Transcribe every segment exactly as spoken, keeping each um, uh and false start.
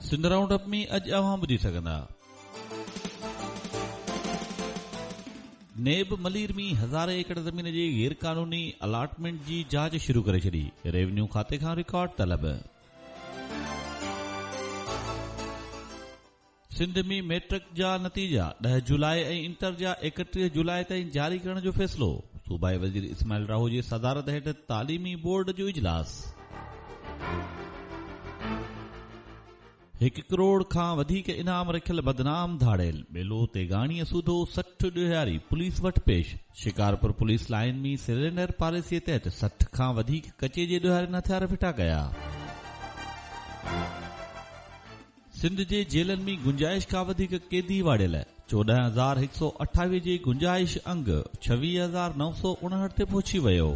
Sindh round up में अॼु अवां ॿुधी सघंदा। नेब मलीर में हज़ारे एकड़ ज़मीन जे गैर कानूनी अलाटमेंट जी जांच शुरू करे छॾी। रेवेन्यू खाते खां रिकॉर्ड तलब। सिंध में मैट्रिक जा नतीजा ॾह जुलाई ऐं इंटर जा एकटीह जुलाई ताईं जारी करण जो फ़ैसिलो। सूबाई वज़ीर इस्माइल राहू जी सदारत हेठि तालीमी बोर्ड जो इजलास। हिकु करोड़ खां वधीक इनाम रखियल बदनाम धाड़ेल बेलो तेगाणीअ सूधो सठ ॾियारी पुलिस वटि पेश। शिकारपुर पुलिस लाइन में सिलेंडर पॉलिसीअ तहत सठ खां वधीक कचे जे ॾियारनि हथियार फिटा कया। सिंध जे जेलनि में गुंजाइश खां वधीक कैदी वाड़ियल। चोॾहं हज़ार हिकु सौ अठावीह जे गुंजाइश अंग छवीह हज़ार नव सौ उणहठि ते पहुची वियो।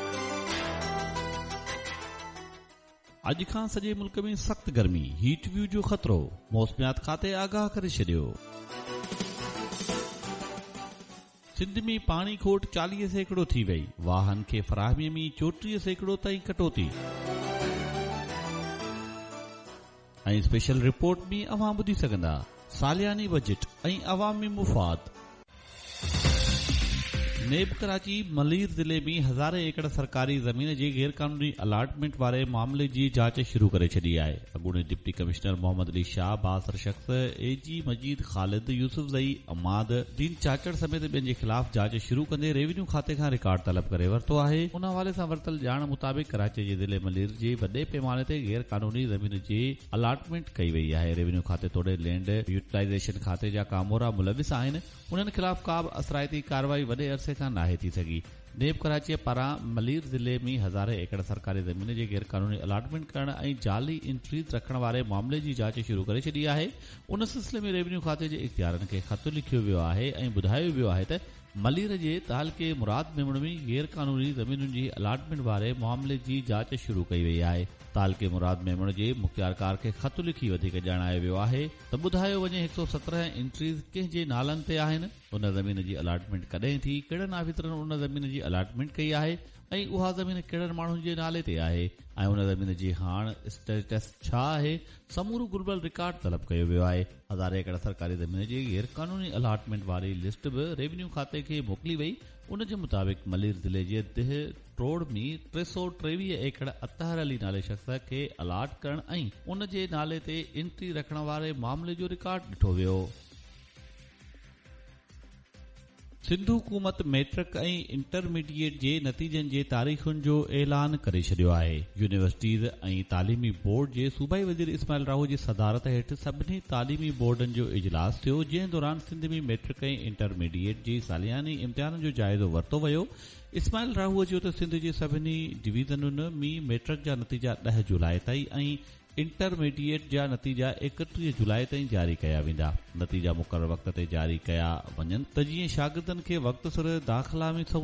अॼु खां सॼे मुल्क में सख़्त गर्मी, हीट व्यू जो ख़तरो। मौसमियात खाते आगाह करे छॾियो। सिंध में पाणी खोट चालीह सैकड़ो थी वई। वाहन खे फराहमीअ में चोटीह सैकड़ो ताईं कटौती। ऐं स्पेशल रिपोर्ट में अवां ॿुधी सघंदा। सालियानी बजट ऐं अवामी मुफ़ाद। नेब कराची मलीर ज़िले में हज़ारे एकड़ सरकारी ज़मीन जे गैर कानूनी अलाटमेंट वारे मामले जी जांच शुरू करे छॾी आहे। अॻूणे डिप्टी कमिश्नर मोहम्मद अली शाह, बासर शख़्स, एजी मजीद ख़ालिद, यूसुफ ज़ई, अमाद, दीन चाचड़ समेत ॿियनि जे ख़िलाफ़ जांच शुरू कंदे रेवेन्यू खाते खां रिकॉर्ड तलब करे वरितो आहे। उन हवाले सां वरितल ॼाण मुताबिक़ कराची जे ज़िले मलीर जे वॾे पैमाने ते गैर कानूनी ज़मीन जे अलाटमेंट कई वई आहे। रेवेन्यू खाते तोड़े लैंड यूटिलाइज़ेशन खाते जा कामोरा मुलविस आहिनि। उन्हनि ख़िलाफ़ का बि असराइती कार्रवाई वॾे अरसे खां नाहे थी सघी। नेब कराची पारां मलीर ज़िले में हज़ारे एकड़ सरकारी ज़मीन जे गैर कानूनी अलाटमेंट करण ऐं जाली इंट्रीज रखण वारे मामले जी जांच शुरू करे छॾी आहे। उन सिलसिले में रेवेन्यू खाते जे इख्तियारनि खे ख़त लिखियो वियो आहे ऐं ॿुधायो वियो आहे त मलीर जे तालके मुराद मेमण में गैर कानूनी ज़मीनुनि जी अलाटमेंट वारे मामले जी जांच शुरू कई वई आहे। तालके मुराद मेमण जे मुख्तियारकार खे ख़त लिखी वधीक ॼाणायो वियो आहे त ॿुधायो वञे हिकु सौ सत्रहं इंट्रीज कंहिंजे नालनि ते आहिनि। उन ज़मीन जी अलाटमेंट कॾहिं थी, कहिड़नि आफ़िसरनि उन ज़मीन जी अलाटमेंट कई आहे ऐं उहा ज़मीन कहिड़नि माण्हुनि जे नाले ते आहे ऐं उन ज़मीन जी हाणे स्टेटस छा आहे, समूरो गुलबल रिकॉर्ड तलब कयो वियो आहे। हज़ारे एकड़ सरकारी ज़मीन जी गैर कानूनी अलाटमेंट वारी लिस्ट बि रेवेन्यू खाते खे मोकिली वई। उन जे मुताबिक़ मलीर ज़िले जे दिह ट्रोड़ में टे सौ टेवीह एकड़ अतहर अली नाले शख़्स खे अलाट करण ऐं उन जे नाले ते एंट्री रखण वारे मामले जो रिकॉर्ड ॾिठो वियो। सिंध हुकूमत मैट्रिक ऐं इंटरमीडिएट जे नतीजनि जे तारीख़ुनि जो ऐलान करे छॾियो आहे। यूनिवर्सिटीज़ ऐं तालीमी बोर्ड जे सूबाई वज़ीर इस्माइल राहू जी सदारत हेठि सभिनी तालीमी बोर्डनि जो इजलास थियो, जंहिं दौरान सिंध में मैट्रिक ऐं इंटरमीडिएट जी सालियानी इम्तिहान जो जाइज़ो वरितो वियो। इस्माइल राहूअ चयो त सिंध जे सभिनी डिवीज़नुनि में मैट्रिक जा नतीजा ॾह जुलाई ताईं ऐं इंटरमीडिएट जा नतीजा एकटीह जुलाई ताईं जारी कया वेंदा। नतीजा मुक़रर वक़्त ते जारी कया वञनि त जीअं शागिर्दनि खे वक़्त सिर दाख़िला में